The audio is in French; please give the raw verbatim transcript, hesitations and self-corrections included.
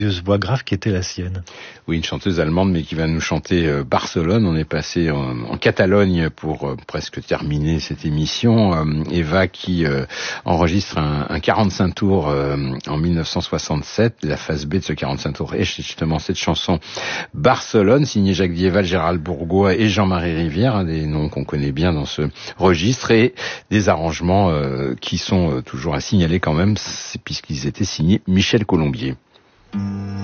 voix grave qui était la sienne. Oui, une chanteuse allemande, mais qui va nous chanter euh, Barcelone. On est passé en, en Catalogne pour euh, presque terminer cette émission. Euh, Eva qui euh, enregistre un, un quarante-cinq tours euh, en mille neuf cent soixante-sept. La phase B de ce quarante-cinq tours est justement cette chanson Barcelone, signée Jacques Dieval, Gérald Bourgois et Jean-Marie Rivière, hein, des noms qu'on connaît bien dans ce registre, et des arrangements euh, qui sont euh, toujours à signaler quand même, puisqu'ils étaient signés Michel Colombier.